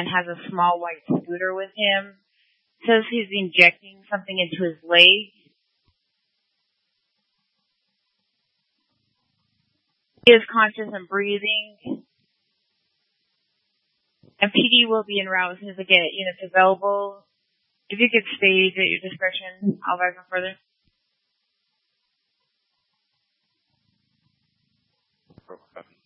and has a small white scooter with him. Says he's injecting something into his leg. He is conscious and breathing. And PD will be en route as soon as they get units available. If you could stage at your discretion, I'll advise them further. Copy.